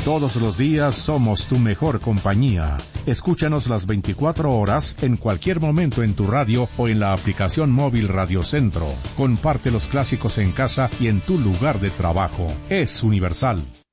Todos los días somos tu mejor compañía. Escúchanos las 24 horas en cualquier momento en tu radio o en la aplicación móvil Radio Centro. Comparte los clásicos en casa y en tu lugar de trabajo. Es Universal.